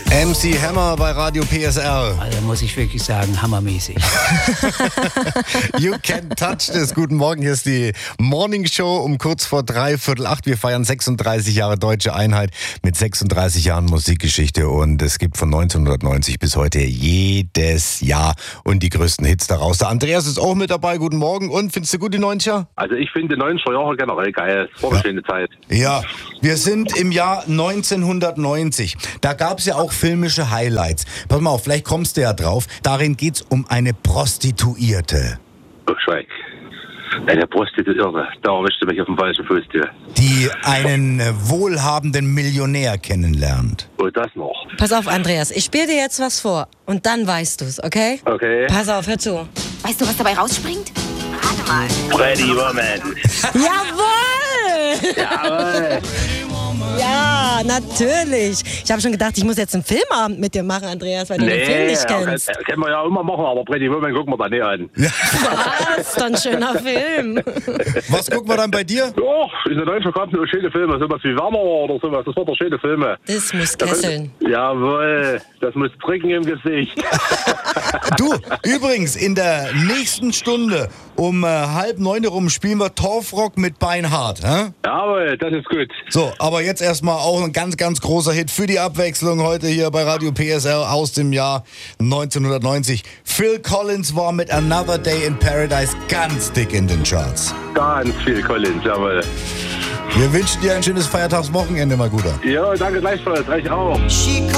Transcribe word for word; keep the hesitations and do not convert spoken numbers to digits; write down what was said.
M C Hammer bei Radio P S R. Also muss ich wirklich sagen, hammermäßig. You can touch this. Guten Morgen, hier ist die Morning Show um kurz vor drei, Viertel acht. Wir feiern sechsunddreißig Jahre Deutsche Einheit mit sechsunddreißig Jahren Musikgeschichte und es gibt von neunzehnhundertneunzig bis heute jedes Jahr und die größten Hits daraus. Der Andreas ist auch mit dabei. Guten Morgen. Und findest du gut die neunziger? Also ich finde die neunziger Jahre generell geil. Es war eine Ja. schöne Zeit. Ja, wir sind im Jahr neunzehnhundertneunzig. Da gab es ja auch filmische Highlights. Pass mal auf, vielleicht kommst du ja drauf. Darin geht's um eine Prostituierte, Oh, Schweig. Eine Prostituierte. Da erwischst du mich auf dem falschen Fuß, du. die einen äh, wohlhabenden Millionär kennenlernt. Oh, das noch. Pass auf, Andreas, ich spiele dir jetzt was vor und dann weißt du's, okay? Okay. Pass auf, hör zu. Weißt du, was dabei rausspringt? Warte mal. Pretty Woman. Jawohl! Jawohl. Ja, natürlich. Ich habe schon gedacht, ich muss jetzt einen Filmabend mit dir machen, Andreas, weil du den Film nicht ja, kennst. kann- können wir ja immer machen, aber Pretty Woman gucken wir da nicht an. Was? Dann schöner Film. Was gucken wir dann bei dir? Ja, in der Deutschland gab es nur schöne Filme, sowas wie Wärmer oder sowas. Das waren doch schöne Filme. Das muss kesseln. Jawohl, das muss pricken im Gesicht. Du, übrigens, in der nächsten Stunde um äh, halb neun herum spielen wir Torfrock mit Beinhard. Hä? Jawohl, das ist gut. So, aber jetzt erstmal auch ein ganz, ganz großer Hit für die Abwechslung heute hier bei Radio P S R aus dem Jahr neunzehnhundertneunzig. Phil Collins war mit Another Day in Paradise ganz dick in den Charts. Ganz viel Collins, jawohl. Wir wünschen dir ein schönes Feiertagswochenende, mein Guter. Ja, danke gleichfalls, recht auch.